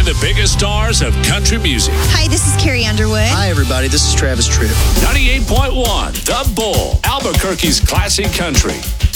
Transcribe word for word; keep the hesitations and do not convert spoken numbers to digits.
the biggest stars of country music. Hi, this is Carrie Underwood. Hi, everybody. This is Travis Tritt. ninety-eight point one, The Bull, Albuquerque's classic country.